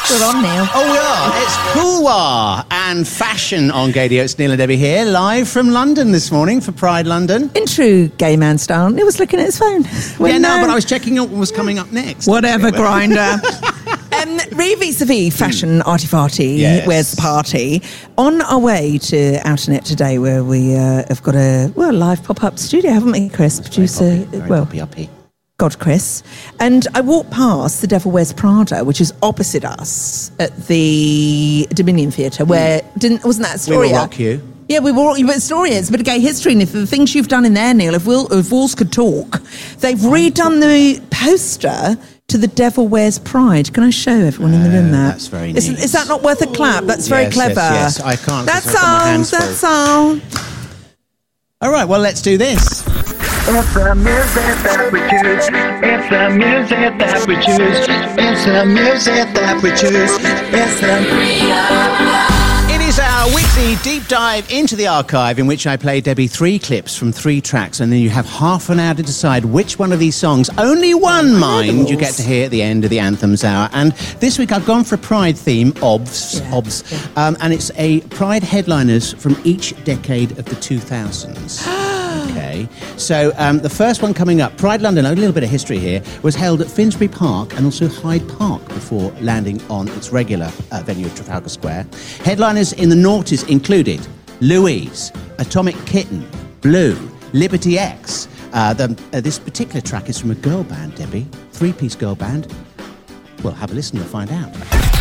We're on, Neil. Oh, we are. It's Coolwar and fashion on Gadio. It's Neil and Debbie here, live from London this morning for Pride London. In true gay man style, Neil was looking at his phone. But I was checking out what was coming up next. Whatever, Grinder. Vis-a-vis fashion arty-farty, Yes. Where's the party? On our way to Outernet today, where we have got a live pop-up studio, haven't we, Chris? Producer, Very poppy. God, Chris. And I walked past The Devil Wears Prada, which is opposite us at the Dominion Theatre, where wasn't that Astoria? We will rock you. Yeah, we will rock you, but Astoria is a bit of gay history, and if the things you've done in there, Neil, if walls could talk, they've redone the poster to The Devil Wears Pride. Can I show everyone in the room that? That's very neat. Is that not worth a clap? That's very clever. Yes, I can't. That's because I've got my hands full. That's all. All right, well, let's do this. It's the music that we choose. It's the music that we choose. It's the music that we choose. It's the... It is our weekly deep dive into the archive in which I play Debbie 3 clips from 3 tracks, and then you have half an hour to decide which one of these songs, only one mind, you get to hear at the end of the Anthems Hour. And this week I've gone for a Pride theme, OBS, and it's a Pride headliners from each decade of the 2000s. Okay, so the first one coming up, Pride London, a little bit of history here, was held at Finsbury Park and also Hyde Park before landing on its regular venue of Trafalgar Square. Headliners in the noughties included Louise, Atomic Kitten, Blue, Liberty X. This particular track is from a girl band, Debbie, 3-piece girl band. Well, have a listen and find out.